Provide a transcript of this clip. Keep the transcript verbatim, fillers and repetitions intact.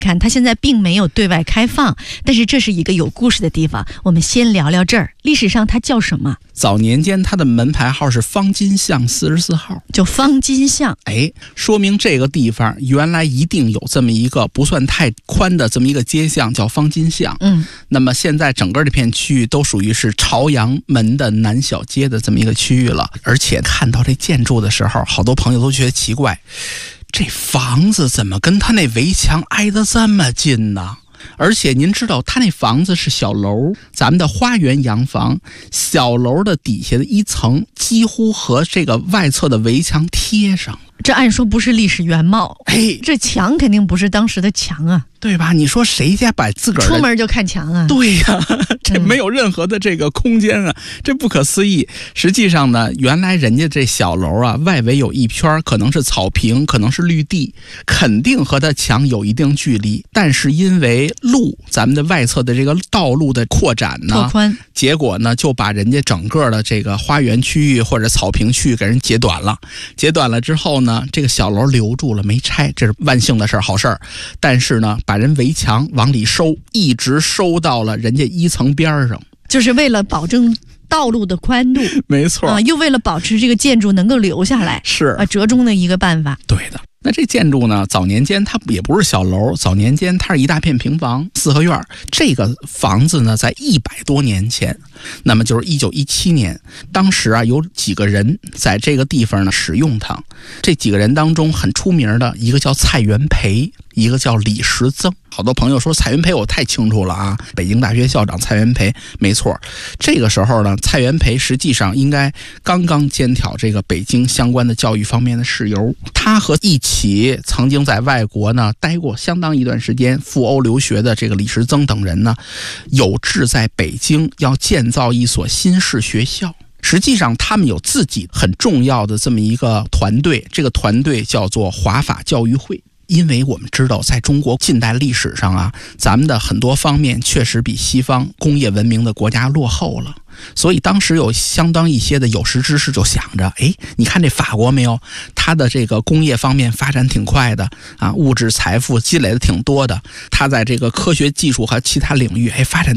看它现在并没有对外开放，但是这是一个有故事的地方。我们先聊聊这儿，历史上它叫什么？ 早年间它的门牌号是方金巷四十四号， 就方金巷。 哎，说明这个地方原来一定有这么一个不算太宽的这么一个街巷叫方金巷。 嗯， 那么现在整个这片区域都属于是朝阳门的南小街的这么一个区域了。而且看到这建筑的时候，好多朋友都觉得奇怪，这房子怎么跟他那围墙挨得这么近呢？而且您知道他那房子是小楼，咱们的花园洋房，小楼的底下的一层几乎和这个外侧的围墙贴上。 这按说不是历史原貌， 哎， 这墙肯定不是当时的墙啊， 对吧？你说谁家把自个儿出门就看墙啊？ 对呀、啊，这没有任何的这个空间啊、嗯，这不可思议。实际上呢，原来人家这小楼啊，外围有一圈可能是草坪，可能是绿地，肯定和它墙有一定距离。但是因为路，咱们的外侧的这个道路的扩展呢， 拓宽， 结果呢就把人家整个的这个花园区域或者草坪区域给人截短了。截短了之后呢，这个小楼留住了没拆，这是万幸的事儿，好事儿。但是呢，把人围墙往里收，一直收到了人家一层边上， 就是为了保证道路的宽度。 没错啊，又为了保持这个建筑能够留下来， 是啊，折中的一个办法。 对的。那这建筑呢，早年间它也不是小楼，早年间它是一大片平房四合院。这个房子呢，在一百多年前，那么就是一九一七年，当时啊有几个人在这个地方呢使用它。这几个人当中很出名的一个叫蔡元培，一个叫李时增。好多朋友说蔡元培我太清楚了啊，北京大学校长蔡元培，没错。这个时候呢，蔡元培实际上应该刚刚肩挑这个北京相关的教育方面的事由。他和一起曾经在外国呢待过相当一段时间赴欧留学的这个李时增等人呢，有志在北京要建造一所新式学校。实际上他们有自己很重要的这么一个团队，这个团队叫做华法教育会。因为我们知道在中国近代历史上啊，咱们的很多方面确实比西方工业文明的国家落后了，所以当时有相当一些的有识之士就想着，哎，你看这法国没有，它的这个工业方面发展挺快的啊，物质财富积累的挺多的，它在这个科学技术和其他领域哎发展